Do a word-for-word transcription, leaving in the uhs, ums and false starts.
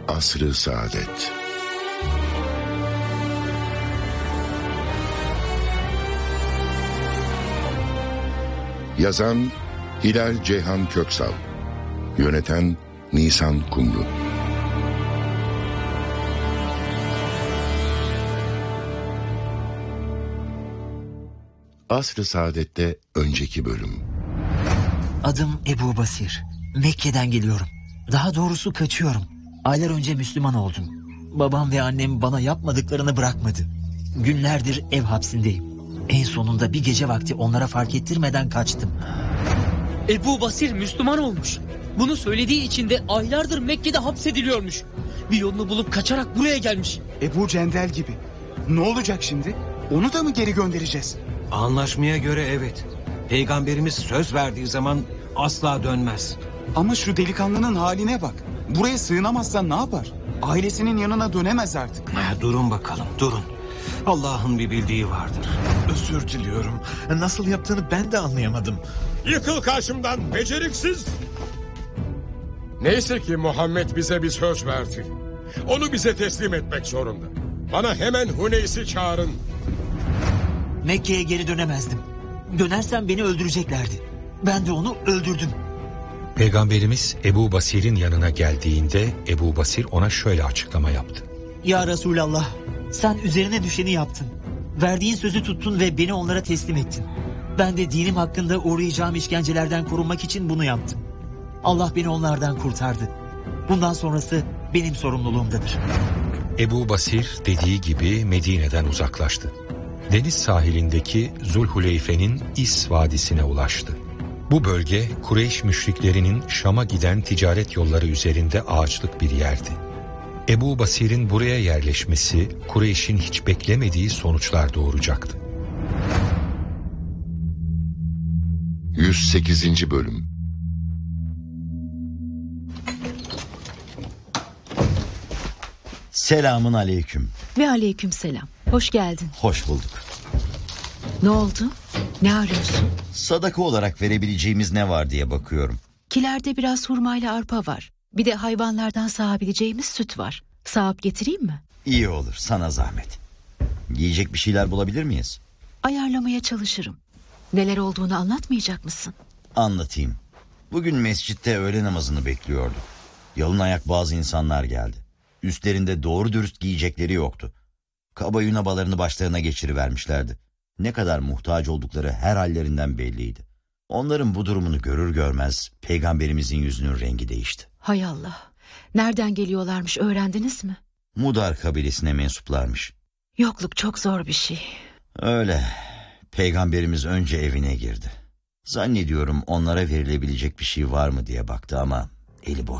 Asr-ı Saadet. Yazan Hilal Ceyhan Köksal, yöneten Nisan Kumru. Asr-ı Saadet'te önceki bölüm. Adım Ebu Basir. Mekke'den geliyorum. Daha doğrusu kaçıyorum. Aylar önce Müslüman oldum. Babam ve annem bana yapmadıklarını bırakmadı. Günlerdir ev hapsindeyim. En sonunda bir gece vakti onlara fark ettirmeden kaçtım. Ebu Basir Müslüman olmuş. Bunu söylediği için de aylardır Mekke'de hapsediliyormuş. Bir yolunu bulup kaçarak buraya gelmiş. Ebu Cendel gibi. Ne olacak şimdi? Onu da mı geri göndereceğiz? Anlaşmaya göre evet. Peygamberimiz söz verdiği zaman asla dönmez. Ama şu delikanlının haline bak. Buraya sığınamazsan ne yapar? Ailesinin yanına dönemez artık. Ha, durun bakalım, durun. Allah'ın bir bildiği vardır. Özür diliyorum. Nasıl yaptığını ben de anlayamadım. Yıkıl karşımdan beceriksiz. Neyse ki Muhammed bize bir söz verdi. Onu bize teslim etmek zorunda. Bana hemen Huneys'i çağırın. Mekke'ye geri dönemezdim. Dönersem beni öldüreceklerdi. Ben de onu öldürdüm. Peygamberimiz Ebu Basir'in yanına geldiğinde Ebu Basir ona şöyle açıklama yaptı. Ya Resulallah, sen üzerine düşeni yaptın. Verdiğin sözü tuttun ve beni onlara teslim ettin. Ben de dinim hakkında uğrayacağım işkencelerden korunmak için bunu yaptım. Allah beni onlardan kurtardı. Bundan sonrası benim sorumluluğumdadır. Ebu Basir dediği gibi Medine'den uzaklaştı. Deniz sahilindeki Zulhuleyfe'nin İs Vadisi'ne ulaştı. Bu bölge Kureyş müşriklerinin Şam'a giden ticaret yolları üzerinde ağaçlık bir yerdi. Ebu Basir'in buraya yerleşmesi Kureyş'in hiç beklemediği sonuçlar doğuracaktı. yüz sekizinci bölüm. Selamun aleyküm. Ve aleyküm selam. Hoş geldin. Hoş bulduk. Ne oldu? Ne arıyorsun? Sadaka olarak verebileceğimiz ne var diye bakıyorum. Kilerde biraz hurmayla arpa var. Bir de hayvanlardan sağabileceğimiz süt var. Sağıp getireyim mi? İyi olur, sana zahmet. Yiyecek bir şeyler bulabilir miyiz? Ayarlamaya çalışırım. Neler olduğunu anlatmayacak mısın? Anlatayım. Bugün mescitte öğle namazını bekliyorduk. Yalın ayak bazı insanlar geldi. Üstlerinde doğru dürüst giyecekleri yoktu. Kaba yün abalarını başlarına geçirivermişlerdi. Ne kadar muhtaç oldukları her hallerinden belliydi. Onların bu durumunu görür görmez Peygamberimizin yüzünün rengi değişti. Hay Allah. Nereden geliyorlarmış öğrendiniz mi? Mudar kabilesine mensuplarmış. Yokluk çok zor bir şey. Öyle. Peygamberimiz önce evine girdi. Zannediyorum onlara verilebilecek bir şey var mı diye baktı ama eli boş.